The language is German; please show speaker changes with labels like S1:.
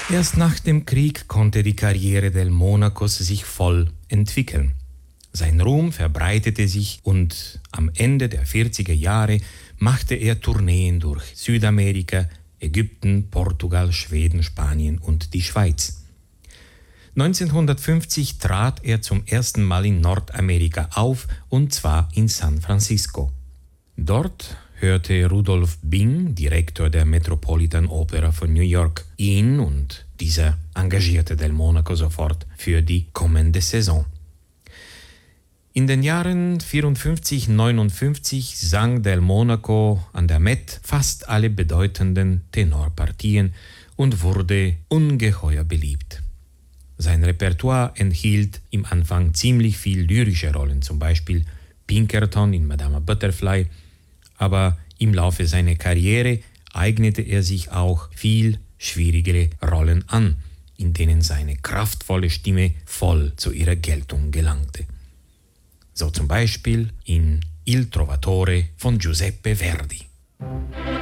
S1: Erst nach dem Krieg konnte die Karriere del Monacos sich voll entwickeln. Sein Ruhm verbreitete sich und am Ende der 40er Jahre machte er Tourneen durch Südamerika, Ägypten, Portugal, Schweden, Spanien und die Schweiz. 1950 trat er zum ersten Mal in Nordamerika auf, und zwar in San Francisco. Dort hörte Rudolph Bing, Direktor der Metropolitan Opera von New York, ihn, und dieser engagierte Del Monaco sofort für die kommende Saison. In den Jahren 54-59 sang Del Monaco an der Met fast alle bedeutenden Tenorpartien und wurde ungeheuer beliebt. Sein Repertoire enthielt im Anfang ziemlich viel lyrische Rollen, zum Beispiel Pinkerton in Madama Butterfly, aber im Laufe seiner Karriere eignete er sich auch viel schwierigere Rollen an, in denen seine kraftvolle Stimme voll zu ihrer Geltung gelangte. So zum Beispiel in Il Trovatore von Giuseppe Verdi.